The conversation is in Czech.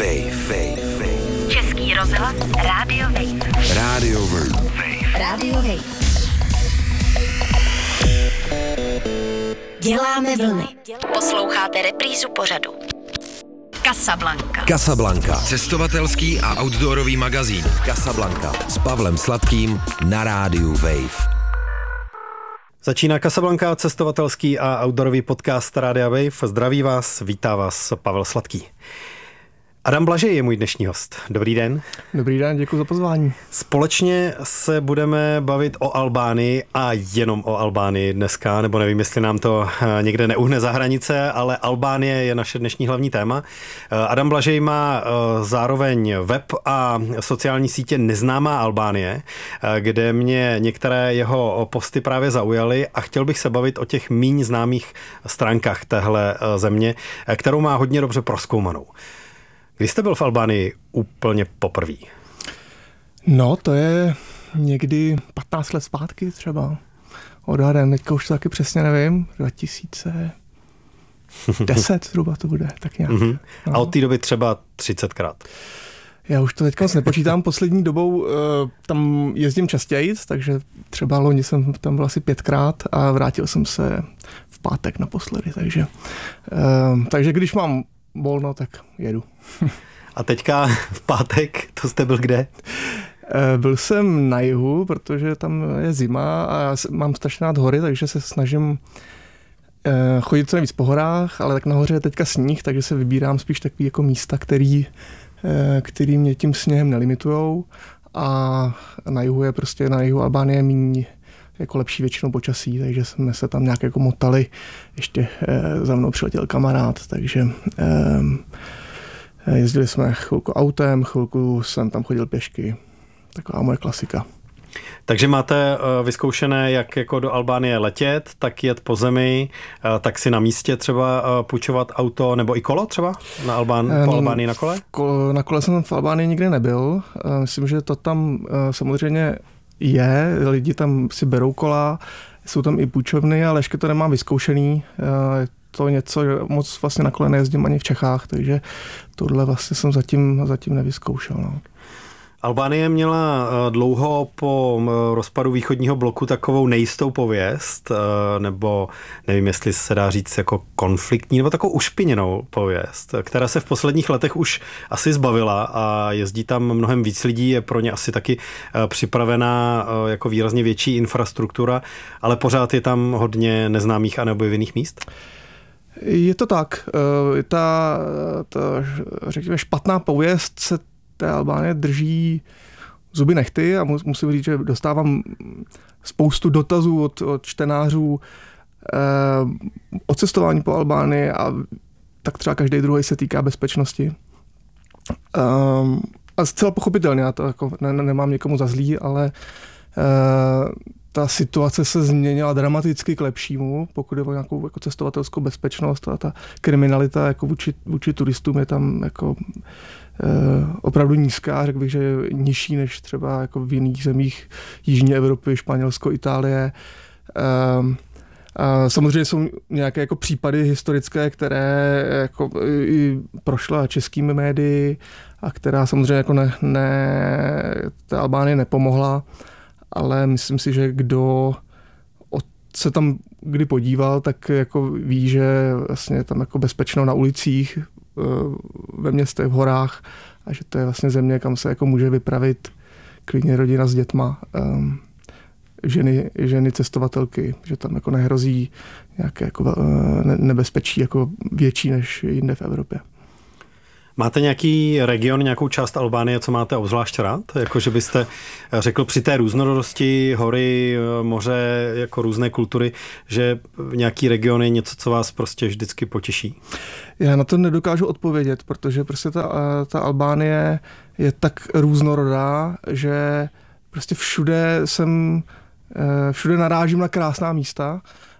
Wave. Český rozhlas Radio Wave. Radio Wave. Děláme vlny. Posloucháte reprízu pořadu Casablanca. Cestovatelský a outdoorový magazín Casablanca s Pavlem Sladkým na rádiu Wave. Začíná Casablanca, cestovatelský a outdoorový podcast Rádia Wave. Zdraví vás, vítá vás Pavel Sladký. Adam Blažej je můj dnešní host. Dobrý den. Dobrý den, děkuji za pozvání. Společně se budeme bavit o Albánii a jenom o Albánii dneska, nebo nevím, jestli nám to někde neuhne za hranice, ale Albánie je naše dnešní hlavní téma. Adam Blažej má zároveň web a sociální sítě Neznámá Albánie, kde mě některé jeho posty právě zaujaly a chtěl bych se bavit o těch míň známých stránkách téhle země, kterou má hodně dobře prozkoumanou. Kdy jste byl v Albánii úplně poprvé? No, to je někdy 15 let zpátky třeba. Odhadem, teďka už to taky přesně nevím, 2010 zhruba to bude, tak nějak. Mm-hmm. No. A od té doby třeba 30krát? Já už to teďka moc nepočítám, poslední dobou tam jezdím častěji, takže třeba loni jsem tam byl asi 5krát a vrátil jsem se v pátek naposledy, takže když mám volno, tak jedu. A teďka v pátek, to jste byl kde? Byl jsem na jihu, protože tam je zima a já mám strašně rád hory, takže se snažím chodit co nejvíc po horách, ale tak nahoře je teďka sníh, takže se vybírám spíš takový jako místa, který mě tím sněhem nelimitujou a na jihu Albánie méně jako lepší většinou počasí, takže jsme se tam nějak jako motali, ještě za mnou přiletěl kamarád, takže jezdili jsme chvilku autem, chvilku jsem tam chodil pěšky, taková moje klasika. Takže máte vyzkoušené, jak jako do Albánie letět, tak jet po zemi, tak si na místě třeba půjčovat auto nebo i kolo třeba po Albánii na kole? Na kole jsem v Albánii nikdy nebyl, myslím, že to tam samozřejmě je, lidi tam si berou kola, jsou tam i půjčovny, ale ještě to nemám vyzkoušený. Je to něco, moc vlastně na kole nejezdím ani v Čechách, takže tohle vlastně jsem zatím nevyzkoušel. No. Albánie měla dlouho po rozpadu východního bloku takovou nejistou pověst, nebo nevím, jestli se dá říct jako konfliktní, nebo takovou ušpiněnou pověst, která se v posledních letech už asi zbavila a jezdí tam mnohem víc lidí, je pro ně asi taky připravená jako výrazně větší infrastruktura, ale pořád je tam hodně neznámých a neobjevených míst? Je to tak. Ta řekněme, špatná pověst se té Albánie drží zuby nehty a musím říct, že dostávám spoustu dotazů od čtenářů o cestování po Albánii a tak třeba každý druhý se týká bezpečnosti. A zcela pochopitelně, já to jako nemám někomu za zlý, ale ta situace se změnila dramaticky k lepšímu, pokud je o nějakou jako cestovatelskou bezpečnost a ta kriminalita jako vůči turistům je tam jako opravdu nízká, řekl bych, že je nižší než třeba jako v jiných zemích Jižní Evropy, Španělsko, Itálie. Samozřejmě jsou nějaké jako případy historické, které jako i prošla českými médii a která samozřejmě jako té Albánii nepomohla, ale myslím si, že kdo se tam kdy podíval, tak jako ví, že vlastně je tam jako bezpečno na ulicích, ve městech, v horách a že to je vlastně země, kam se jako může vypravit klidně rodina s dětma, ženy cestovatelky, že tam jako nehrozí nějaké jako nebezpečí jako větší než jinde v Evropě. Máte nějaký region, nějakou část Albánie, co máte obzvlášť rád? Jako, že byste řekl při té různorodosti, hory, moře, jako různé kultury, že nějaký region je něco, co vás prostě vždycky potěší? Já na to nedokážu odpovědět, protože prostě ta Albánie je tak různorodá, že prostě všude narážím na krásná místa